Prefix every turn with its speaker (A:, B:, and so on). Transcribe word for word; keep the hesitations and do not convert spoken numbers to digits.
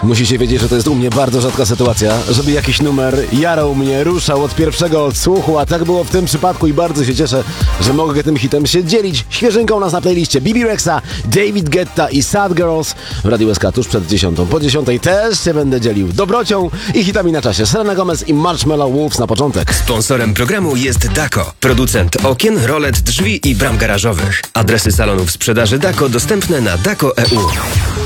A: Musicie wiedzieć, że to jest u mnie bardzo rzadka sytuacja, żeby jakiś numer jarał mnie, ruszał od pierwszego odsłuchu, a tak było w tym przypadku i bardzo się cieszę, że mogę tym hitem się dzielić. Świeżynką u nas na playliście B B Rexa, David Guetta i Sad Girls w Radiu S K tuż przed dziesiątą. Po dziesiątej też się będę dzielił dobrocią i hitami na czasie. Selena Gomez i Marshmallow Wolves na początek.
B: Sponsorem programu jest Dako, producent okien, rolet, drzwi i bram garażowych. Adresy salonów sprzedaży Dako dostępne na dako kropka e u.